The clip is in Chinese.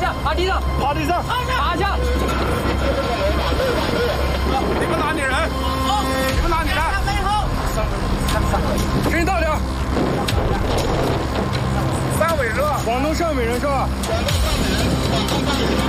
下，趴地上， 趴地上， 趴下。 你们哪里人？你们哪里的？给你倒点。汕尾是吧？广东汕尾人是吧？